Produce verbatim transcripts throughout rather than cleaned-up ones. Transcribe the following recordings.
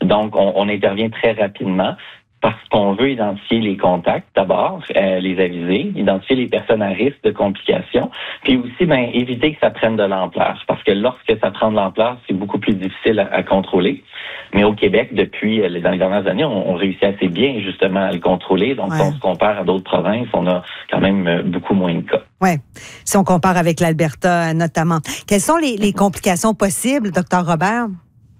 Donc, on, on intervient très rapidement. Parce qu'on veut identifier les contacts d'abord, euh, les aviser, identifier les personnes à risque de complications, puis aussi ben, éviter que ça prenne de l'ampleur. Parce que lorsque ça prend de l'ampleur, c'est beaucoup plus difficile à, à contrôler. Mais au Québec, depuis euh, dans les dernières années, on, on réussit assez bien justement à le contrôler. Donc, ouais. Si on se compare à d'autres provinces, on a quand même euh, beaucoup moins de cas. Oui, si on compare avec l'Alberta notamment. Quelles sont les, les complications possibles, docteur Robert?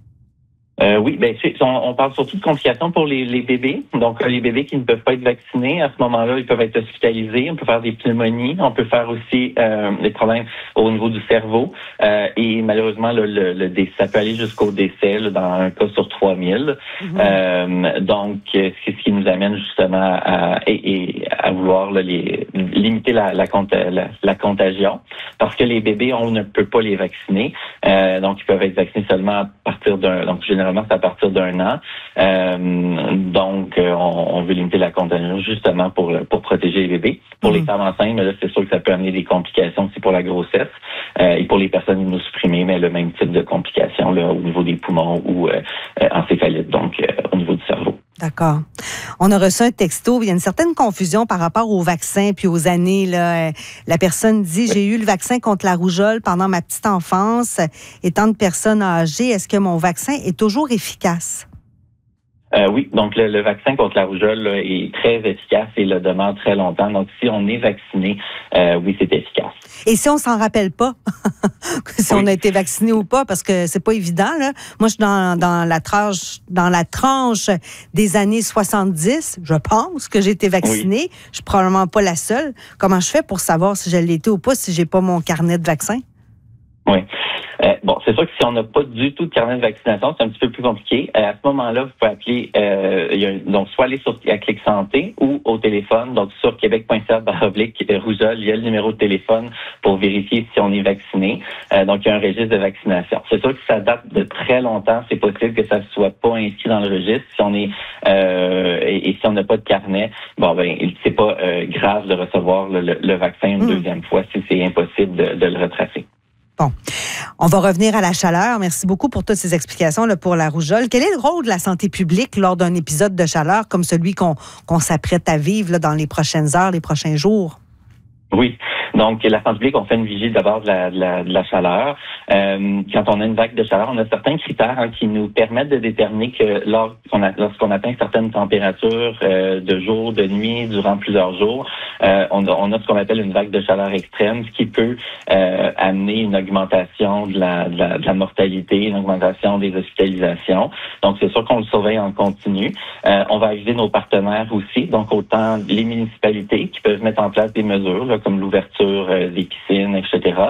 Euh, oui, ben on, on parle surtout de complications pour les, les bébés. Donc, les bébés qui ne peuvent pas être vaccinés, à ce moment-là, ils peuvent être hospitalisés. On peut faire des pneumonies. On peut faire aussi euh, des problèmes au niveau du cerveau. Euh, et malheureusement, le, le, le décès, ça peut aller jusqu'au décès là, dans un cas sur trois mille. Mm-hmm. Euh, donc, c'est ce qui nous amène justement à, et, et à vouloir là, les, limiter la, la, la, la contagion. Parce que les bébés, on ne peut pas les vacciner. Euh, donc, ils peuvent être vaccinés seulement à partir d'un... Donc, généralement, c'est à partir d'un an. Euh, donc, euh, on, on veut limiter la contagion justement pour pour protéger les bébés. Pour mmh. les femmes enceintes, mais là, c'est sûr que ça peut amener des complications aussi pour la grossesse. Euh, et pour les personnes immunosupprimées, mais le même type de complications là, au niveau des poumons ou euh, euh, encéphalite, donc euh, au niveau du cerveau. D'accord. On a reçu un texto. Il y a une certaine confusion par rapport au vaccin puis aux années. Là. La personne dit, oui. J'ai eu le vaccin contre la rougeole pendant ma petite enfance. Étant de personne âgée, est-ce que mon vaccin est toujours efficace? Euh, oui, donc le, le vaccin contre la rougeole là, est très efficace et le demeure très longtemps. Donc, si on est vacciné, euh, oui, c'est efficace. Et si on s'en rappelle pas, si oui. on a été vacciné ou pas, parce que c'est pas évident, là. Moi, je suis dans, dans la tranche, dans la tranche des années soixante-dix. Je pense que j'ai été vaccinée. Oui. Je suis probablement pas la seule. Comment je fais pour savoir si je l'ai été ou pas, si j'ai pas mon carnet de vaccin? Oui. Euh, bon, c'est sûr que si on n'a pas du tout de carnet de vaccination, c'est un petit peu plus compliqué. Euh, à ce moment-là, vous pouvez appeler, euh, il y a, donc soit aller sur à Clic Santé ou au téléphone, donc sur québec point c a baroblique rougeole, il y a le numéro de téléphone pour vérifier si on est vacciné. Euh, donc, il y a un registre de vaccination. C'est sûr que ça date de très longtemps. C'est possible que ça ne soit pas inscrit dans le registre. Si on est euh, et, et si on n'a pas de carnet, bon ben, c'est pas euh, grave de recevoir le, le, le vaccin une mmh. deuxième fois si c'est impossible de, de le retracer. Bon, on va revenir à la chaleur. Merci beaucoup pour toutes ces explications là, pour la rougeole. Quel est le rôle de la santé publique lors d'un épisode de chaleur comme celui qu'on, qu'on s'apprête à vivre là, dans les prochaines heures, les prochains jours? Oui. Donc, la santé publique, on fait une vigie d'abord de la, de la, de la chaleur. Euh, quand on a une vague de chaleur, on a certains critères hein, qui nous permettent de déterminer que lorsqu'on, a, lorsqu'on atteint certaines températures euh, de jour, de nuit, durant plusieurs jours, euh, on, a, on a ce qu'on appelle une vague de chaleur extrême, ce qui peut euh, amener une augmentation de la, de, la, de la mortalité, une augmentation des hospitalisations. Donc, c'est sûr qu'on le surveille en continu. Euh, on va aviser nos partenaires aussi, donc autant les municipalités qui peuvent mettre en place des mesures, là, comme l'ouverture des piscines, et cetera,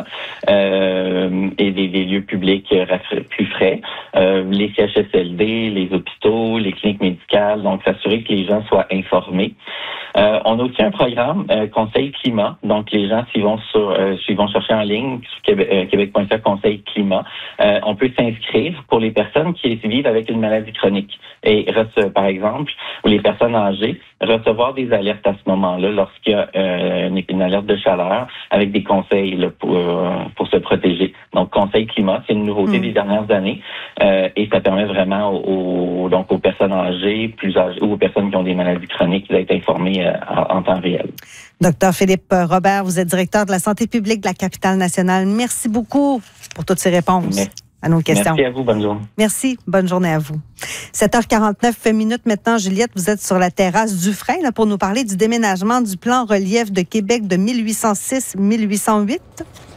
euh, et des, des lieux publics plus frais, euh, les C H S L D, les hôpitaux, les cliniques médicales, donc s'assurer que les gens soient informés. Euh, on a aussi un programme euh, Conseil Climat, donc les gens s'ils vont sur, euh, s'ils vont chercher en ligne sur québec, euh, québec point c a Conseil Climat, euh, on peut s'inscrire pour les personnes qui vivent avec une maladie chronique et rece- par exemple, ou les personnes âgées, recevoir des alertes à ce moment-là lorsqu'il y a euh, une, une alerte de chaleur avec des conseils là, pour, euh, pour se protéger. Donc, Conseil Climat, c'est une nouveauté mmh. des dernières années euh, et ça permet vraiment aux, aux, donc aux personnes âgées, plus âgées ou aux personnes qui ont des maladies chroniques d'être informées euh, en, en temps réel. Docteur Philippe Robert, vous êtes directeur de la santé publique de la capitale nationale. Merci beaucoup pour toutes ces réponses. Merci. À nos questions. Merci à vous, bonne journée. Merci, bonne journée à vous. sept heures quarante-neuf minutes maintenant, Juliette, vous êtes sur la terrasse Dufresne là, pour nous parler du déménagement du plan relief de Québec de mille huit cent six à mille huit cent huit.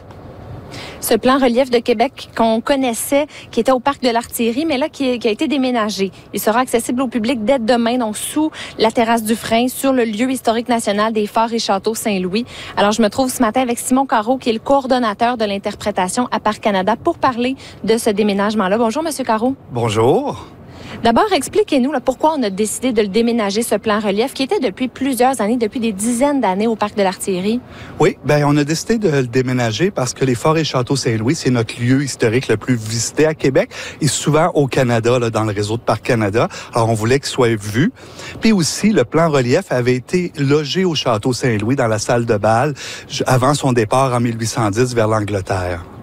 Ce plan relief de Québec qu'on connaissait, qui était au parc de l'Artillerie, mais là, qui, qui a été déménagé. Il sera accessible au public dès demain, donc sous la terrasse Dufresne, sur le lieu historique national des Forts et Châteaux Saint-Louis. Alors, je me trouve ce matin avec Simon Carreau, qui est le coordonnateur de l'interprétation à Parc Canada, pour parler de ce déménagement-là. Bonjour, Monsieur Carreau. Bonjour. D'abord, expliquez-nous là, pourquoi on a décidé de le déménager, ce plan relief, qui était depuis plusieurs années, depuis des dizaines d'années au parc de l'Artillerie. Oui, bien, on a décidé de le déménager parce que les Forts et Châteaux Saint-Louis, c'est notre lieu historique le plus visité à Québec et souvent au Canada, là, dans le réseau de Parc Canada. Alors, on voulait qu'il soit vu. Puis aussi, le plan relief avait été logé au Château Saint-Louis dans la salle de bal avant son départ en mille huit cent dix vers l'Angleterre.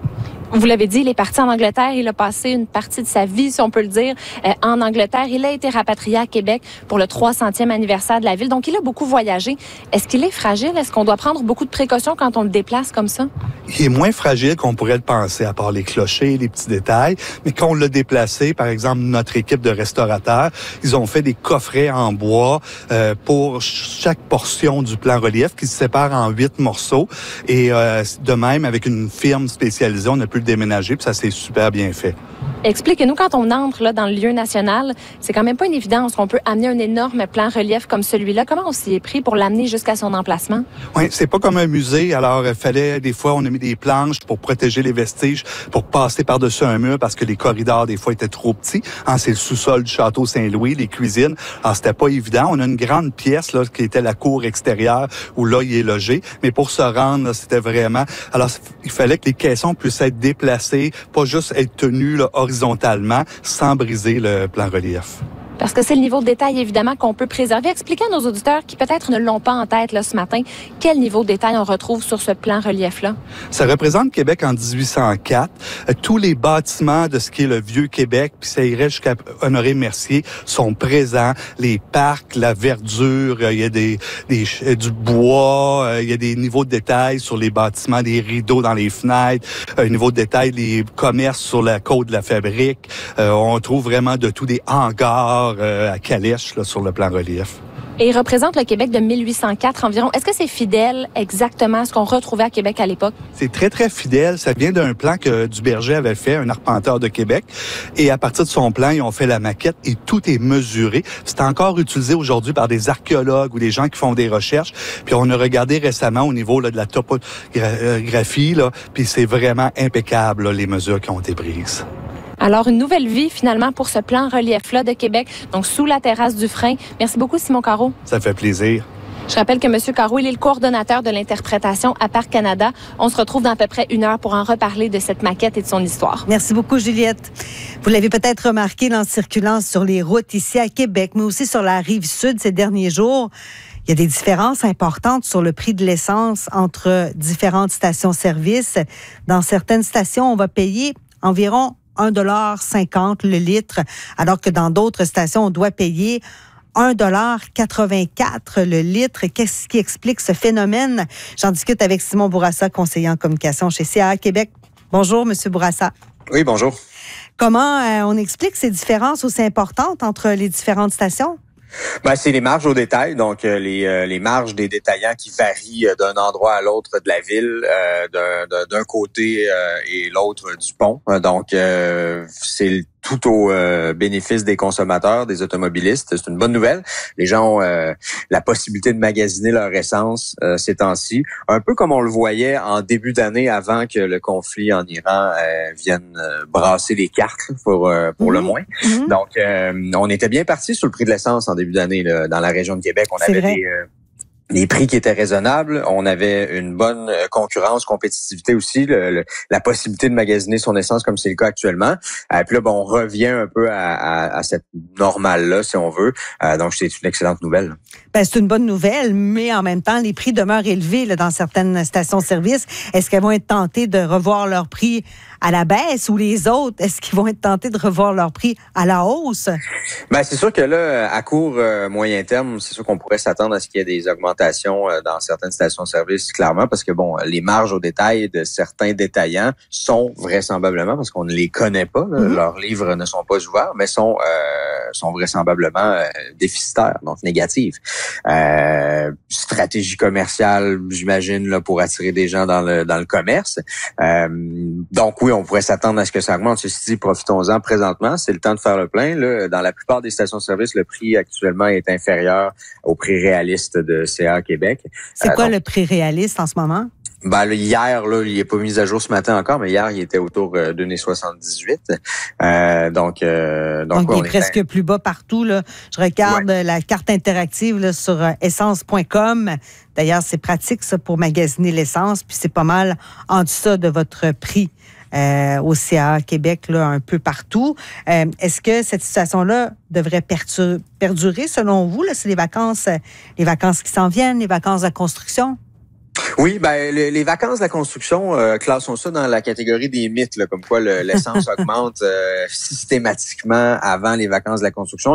Vous l'avez dit, il est parti en Angleterre. Il a passé une partie de sa vie, si on peut le dire, euh, en Angleterre. Il a été rapatrié à Québec pour le trois centième anniversaire de la ville. Donc, il a beaucoup voyagé. Est-ce qu'il est fragile? Est-ce qu'on doit prendre beaucoup de précautions quand on le déplace comme ça? Il est moins fragile qu'on pourrait le penser, à part les clochers, les petits détails. Mais quand on l'a déplacé, par exemple, notre équipe de restaurateurs, ils ont fait des coffrets en bois euh, pour chaque portion du plan relief qui se sépare en huit morceaux. Et euh, de même, avec une firme spécialisée, on a pu le déménager, puis ça s'est super bien fait. Expliquez-nous, quand on entre là dans le lieu national, c'est quand même pas une évidence qu'on peut amener un énorme plan relief comme celui-là. Comment on s'y est pris pour l'amener jusqu'à son emplacement? Oui, c'est pas comme un musée. Alors, il fallait, des fois, on a mis des planches pour protéger les vestiges, pour passer par-dessus un mur parce que les corridors, des fois, étaient trop petits. Hein, c'est le sous-sol du Château Saint-Louis, les cuisines. Alors, c'était pas évident. On a une grande pièce, là, qui était la cour extérieure où là, il est logé. Mais pour se rendre, là, c'était vraiment... Alors, il fallait que les caissons puissent être déplacés, pas juste être tenus, là, horizontalement, sans briser le plan relief. Parce que c'est le niveau de détail, évidemment, qu'on peut préserver. Expliquez à nos auditeurs qui peut-être ne l'ont pas en tête là, ce matin, quel niveau de détail on retrouve sur ce plan relief-là. Ça représente Québec en dix-huit cent quatre. Euh, tous les bâtiments de ce qui est le vieux Québec, puis ça irait jusqu'à Honoré-Mercier, sont présents. Les parcs, la verdure, euh, il y a des, des euh, du bois, euh, il y a des niveaux de détail sur les bâtiments, des rideaux dans les fenêtres, un euh, niveau de détail, les commerces sur la côte de la fabrique. Euh, on trouve vraiment de tout, des hangars, à Calèche, là, sur le plan relief. Et il représente le Québec de mille huit cent quatre environ. Est-ce que c'est fidèle exactement à ce qu'on retrouvait à Québec à l'époque? C'est très, très fidèle. Ça vient d'un plan que Duberger avait fait, un arpenteur de Québec. Et à partir de son plan, ils ont fait la maquette et tout est mesuré. C'est encore utilisé aujourd'hui par des archéologues ou des gens qui font des recherches. Puis on a regardé récemment au niveau là, de la topographie, là, puis c'est vraiment impeccable, là, les mesures qui ont été prises. Alors, une nouvelle vie, finalement, pour ce plan relief-là de Québec, donc sous la terrasse du Frein. Merci beaucoup, Simon Carreau. Ça fait plaisir. Je rappelle que M. Carreau, il est le coordonnateur de l'interprétation à Parc Canada. On se retrouve dans à peu près une heure pour en reparler de cette maquette et de son histoire. Merci beaucoup, Juliette. Vous l'avez peut-être remarqué en circulant sur les routes ici à Québec, mais aussi sur la rive sud ces derniers jours. Il y a des différences importantes sur le prix de l'essence entre différentes stations-service. Dans certaines stations, on va payer environ un dollar cinquante le litre, alors que dans d'autres stations, on doit payer un dollar quatre-vingt-quatre le litre. Qu'est-ce qui explique ce phénomène? J'en discute avec Simon Bourassa, conseiller en communication chez C A A Québec. Bonjour, M. Bourassa. Oui, bonjour. Comment euh, on explique ces différences aussi importantes entre les différentes stations? Ben, c'est les marges au détail, donc euh, les, euh, les marges des détaillants qui varient euh, d'un endroit à l'autre de la ville, euh, d'un, d'un côté euh, et l'autre du pont. Donc, euh, c'est tout au euh, bénéfice des consommateurs, des automobilistes. C'est une bonne nouvelle. Les gens ont euh, la possibilité de magasiner leur essence euh, ces temps-ci, un peu comme on le voyait en début d'année avant que le conflit en Iran euh, vienne euh, brasser les cartes pour euh, pour mmh. le moins. Mmh. Donc, euh, on était bien parti sur le prix de l'essence en début d'année là, dans la région de Québec. On C'est avait vrai. des euh, les prix qui étaient raisonnables, on avait une bonne concurrence, compétitivité aussi, le, le, la possibilité de magasiner son essence comme c'est le cas actuellement. Euh, puis là, bon, on revient un peu à, à, à cette normale-là, si on veut. Euh, donc, c'est une excellente nouvelle. Ben, c'est une bonne nouvelle, mais en même temps, les prix demeurent élevés là, dans certaines stations-service. Est-ce qu'elles vont être tentées de revoir leur prix à la baisse ou les autres, est-ce qu'ils vont être tentés de revoir leur prix à la hausse? Ben, c'est sûr que là, à court, euh, moyen terme, c'est sûr qu'on pourrait s'attendre à ce qu'il y ait des augmentations euh, dans certaines stations-service, clairement, parce que bon, les marges au détail de certains détaillants sont vraisemblablement, parce qu'on ne les connaît pas, là, mm-hmm. leurs livres ne sont pas ouverts, mais sont euh, sont vraisemblablement euh, déficitaires, donc négatives. Euh, stratégie commerciale, j'imagine, là, pour attirer des gens dans le dans le commerce. Euh, donc oui, on pourrait s'attendre à ce que ça augmente. Ceci dit, profitons-en présentement. C'est le temps de faire le plein. Là. Dans la plupart des stations-service, le prix actuellement est inférieur au prix réaliste de C A A Québec. C'est euh, quoi donc, le prix réaliste en ce moment? Ben, là, hier, là, il n'est pas mis à jour ce matin encore, mais hier, il était autour euh, de deux virgule soixante-dix-huit. Euh, donc, euh, donc, donc ouais, il est presque est... plus bas partout. Là. Je regarde ouais. la carte interactive là, sur euh, essence point com. D'ailleurs, c'est pratique ça pour magasiner l'essence, puis c'est pas mal en deçà de votre prix. Euh, au C A A Québec, là, un peu partout. Euh, est-ce que cette situation-là devrait pertur- perdurer selon vous? Là, c'est les vacances, les vacances qui s'en viennent, les vacances de construction? Oui, ben les, les vacances de la construction, euh, classons ça dans la catégorie des mythes, là, comme quoi le, l'essence augmente euh, systématiquement avant les vacances de la construction.